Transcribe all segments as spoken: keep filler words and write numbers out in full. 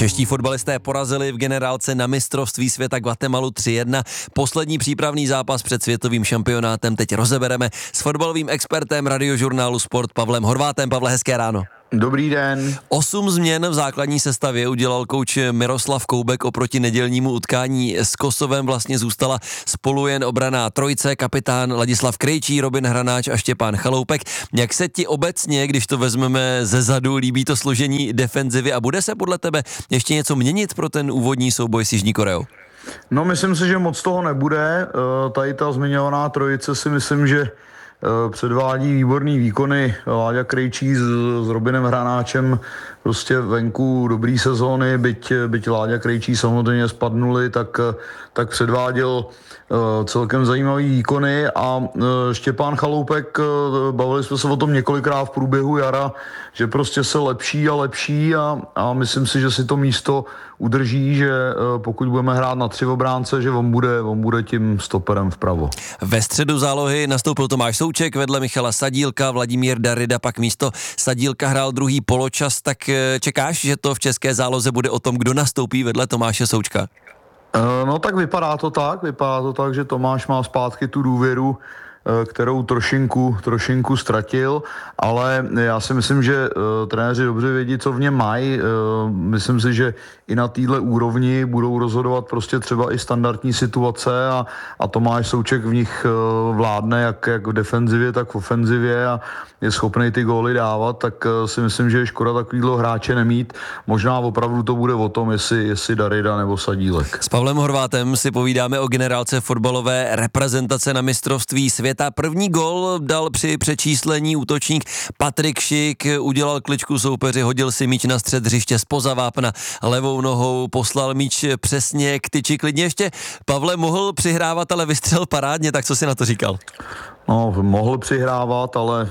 Čeští fotbalisté porazili v generálce na mistrovství světa Guatemalu tři jedna. Poslední přípravný zápas před světovým šampionátem teď rozebereme s fotbalovým expertem Radiožurnálu Sport Pavlem Horvátem. Pavle, hezké ráno. Dobrý den. Osm změn v základní sestavě udělal kouč Miroslav Koubek oproti nedělnímu utkání s Kosovem. Vlastně zůstala spolu jen obranná trojice, kapitán Ladislav Krejčí, Robin Hranáč a Štěpán Chaloupek. Jak se ti obecně, když to vezmeme ze zadu, líbí to složení defenzivy a bude se podle tebe ještě něco měnit pro ten úvodní souboj s Jižní Koreou? No, myslím si, že moc toho nebude. Tady ta zmiňovaná trojice si myslím, že předvádí výborný výkony. Láďa Krejčí s, s Robinem Hranáčem prostě venku dobrý sezóny, byť, byť Láďa Krejčí samozřejmě spadnuli, tak, tak předváděl uh, celkem zajímavý výkony a uh, Štěpán Chaloupek, uh, bavili jsme se o tom několikrát v průběhu jara, že prostě se lepší a lepší a, a myslím si, že si to místo udrží, že uh, pokud budeme hrát na tři obránce, že on bude, on bude tím stoperem vpravo. Ve středu zálohy nastoupil Tomáš Souček, vedle Michala Sadílka, Vladimír Darida pak místo Sadílka hrál druhý poločas, tak čekáš, že to v české záloze bude o tom, kdo nastoupí vedle Tomáše Součka? No tak vypadá to tak, vypadá to tak, že Tomáš má zpátky tu důvěru, kterou trošinku, trošinku ztratil, ale já si myslím, že uh, trenéři dobře vědí, co v něm mají. Uh, myslím si, že i na téhle úrovni budou rozhodovat prostě třeba i standardní situace a, a Tomáš Souček v nich uh, vládne jak, jak v defenzivě, tak v ofenzivě a je schopný ty góly dávat, tak uh, si myslím, že je škoda takovýhle hráče nemít. Možná opravdu to bude o tom, jestli, jestli Darida nebo Sadílek. S Pavlem Horvátem si povídáme o generálce fotbalové reprezentace na mistrovství světa. První gól dal při přečíslení útočník Patrik Šik, udělal kličku soupeři, hodil si míč na střed hřiště zpoza vápna, levou nohou poslal míč přesně k tyči. Klidně ještě Pavle mohl přihrávat, ale vystřel parádně, tak co si na to říkal? No, mohl přihrávat, ale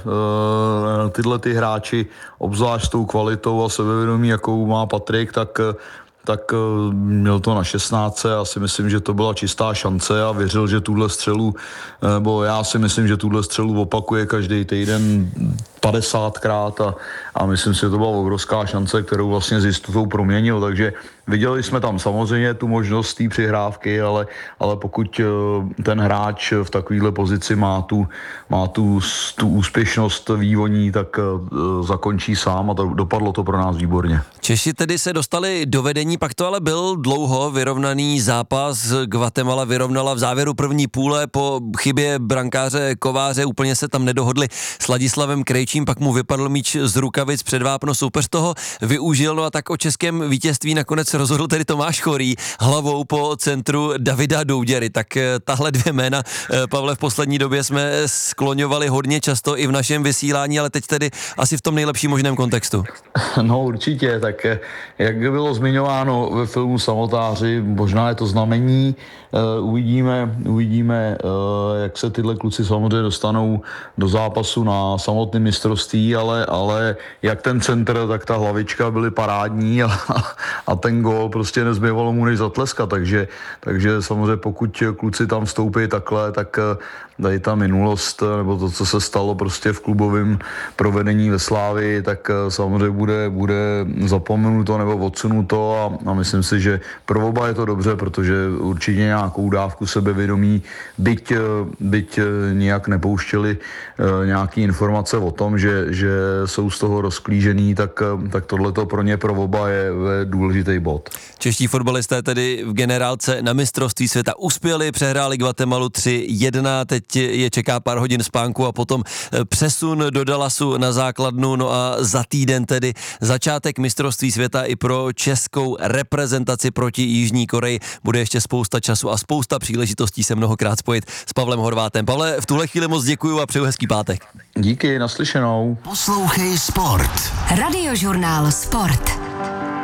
uh, tyhle ty hráči, obzvlášť s tou kvalitou a sebevědomí, jakou má Patrik, tak tak měl to na šestnáct. Já si myslím, že to byla čistá šance a věřil, že tuhle střelu, nebo já si myslím, že tuhle střelu opakuje každý týden padesátkrát a, a myslím si, že to byla obrovská šance, kterou vlastně s jistotou proměnil, takže viděli jsme tam samozřejmě tu možnost té přihrávky, ale, ale pokud ten hráč v takovéhle pozici má tu, má tu, tu úspěšnost vývoní, tak zakončí sám a to, dopadlo to pro nás výborně. Češi tedy se dostali do vedení, pak to ale byl dlouho vyrovnaný zápas. Guatemala vyrovnala v závěru první půle po chybě brankáře Kováře, úplně se tam nedohodli s Ladislavem Krejčím, pak mu vypadl míč z rukavic před vápno, soupeř toho využil, no a tak o českém vítězství nakonec rozhodl tedy Tomáš Chorý hlavou po centru Davida Douděry. Tak tahle dvě jména, Pavle, v poslední době jsme skloňovali hodně často i v našem vysílání, ale teď tedy asi v tom nejlepším možném kontextu. No určitě, tak jak bylo zmiňováno ve filmu Samotáři, možná je to znamení, uh, uvidíme, uvidíme uh, jak se tyhle kluci samozřejmě dostanou do zápasu na samotném mistrovství, ale, ale jak ten centr, tak ta hlavička byly parádní a, a ten gól prostě nezbývalo mu než zatleskat, takže, takže samozřejmě pokud kluci tam vstoupí takhle, tak tady ta minulost, nebo to, co se stalo prostě v klubovém provedení ve Slávii, tak samozřejmě bude, bude zapomenuto nebo odsunuto a, a myslím si, že pro oba je to dobře, protože určitě nějakou dávku sebevědomí, byť, byť nějak nepouštěli nějaký informace o tom, že, že jsou z toho rozklížený, tak, tak tohleto pro ně, pro oba je, je důležitý bod. Čeští fotbalisté tedy v generálce na mistrovství světa uspěli, přehráli Guatemalu tři jedna, teď je čeká pár hodin spánku a potom přesun do Dallasu na základnu, no a za týden tedy začátek mistrovství světa i pro českou reprezentaci proti Jižní Koreji. Bude ještě spousta času a spousta příležitostí se mnohokrát spojit s Pavlem Horvátem. Pavle, v tuhle chvíli moc děkuju a přeju hezký pátek. Díky, naslyšenou. Poslouchej Sport. Radiožurnál Sport.